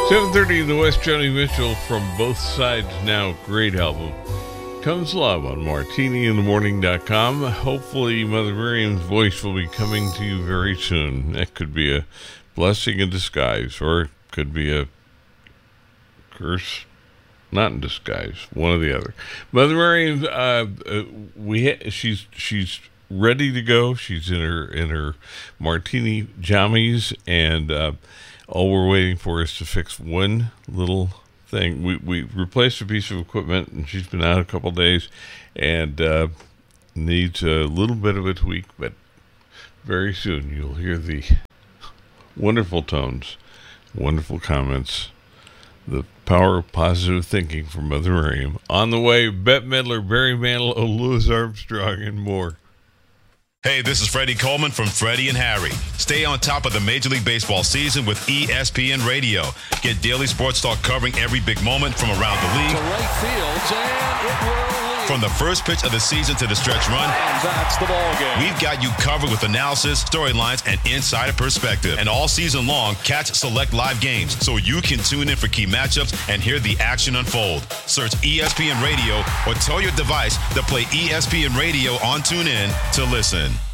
7:30 in the West, Joni Mitchell from Both Sides Now. Great album. Comes Love on martiniinthemorning.com. Hopefully Mother Miriam's voice will be coming to you very soon. That could be a blessing in disguise, or it could be a curse not in disguise. One or the other. Mother Miriam, she's ready to go. She's in her martini jammies, and all we're waiting for is to fix one little thing. We replaced a piece of equipment, and she's been out a couple days, and needs a little bit of a tweak, but very soon you'll hear the wonderful tones, wonderful comments, the power of positive thinking from Mother Miriam. On the way, Bette Midler, Barry Manilow, Louis Armstrong, and more. Hey, this is Freddie Coleman from Freddie and Harry. Stay on top of the Major League Baseball season with ESPN Radio. Get daily sports talk covering every big moment from around the league. To right field, and it will lead. From the first pitch of the season to the stretch run. And that's the ball game. We've got you covered with analysis, storylines, and insider perspective. And all season long, catch select live games so you can tune in for key matchups and hear the action unfold. Search ESPN Radio or tell your device to play ESPN Radio on TuneIn to listen.